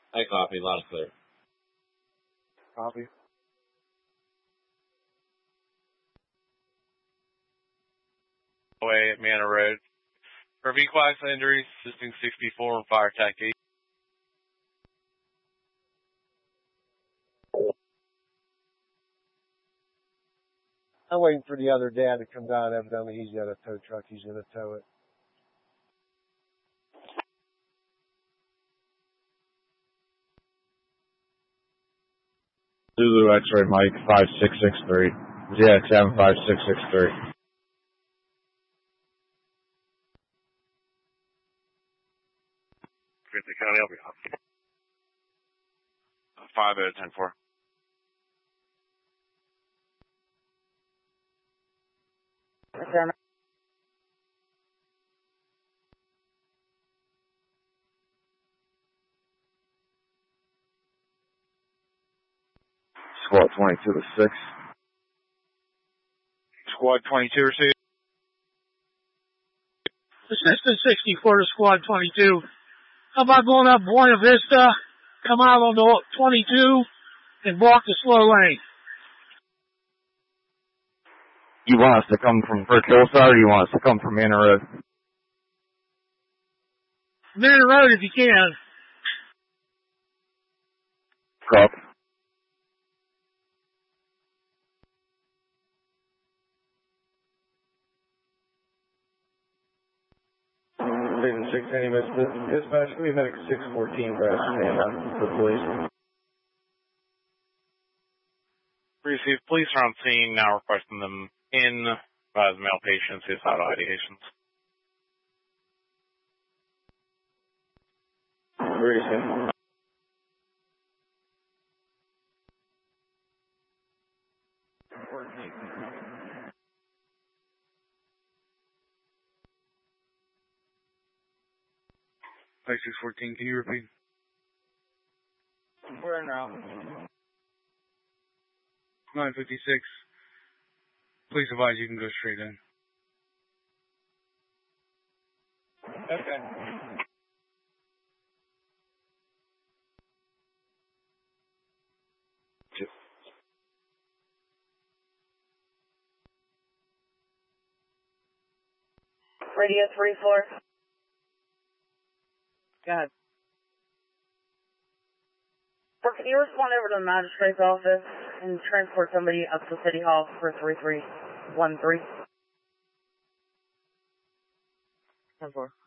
I copy, loud and clear. Copy. Away at Manor Road. For V-Class injuries, assisting 64 and fire attack 8. I'm waiting for the other dad to come down. Evidently, he's got a tow truck. He's going to tow it. Zulu X-ray Mike 5663. ZXM 5663. County, I'll be off. 5 out of 10-4. Squad 22 to 6. Squad 22 received. Assistant 64 to Squad 22. How about going up Buena Vista, come out on the 22, and block the slow lane? You want us to come from First Hillside, or you want us to come from Manor Road? Manor Road if you can. Cop. Leaving 6 any dispatch, we medic 614 for police. Received. Police are on scene, now requesting them in as male patients, suicidal ideations. Received. Like 614, can you repeat? Where now? 956. Please advise you can go straight in. Okay. Radio 34. Go ahead. Can you respond over to the magistrate's office and transport somebody up to City Hall for 3313? 10-4.